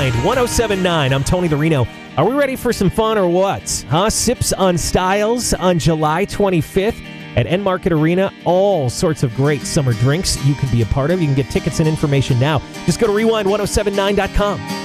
Rewind 1079. I'm Tony the Reno. Are we ready for some fun or what? Sips on Styles on July 25th at End Market Arena. All sorts of great summer drinks you can be a part of. You can get tickets and information now. Just go to rewind1079.com.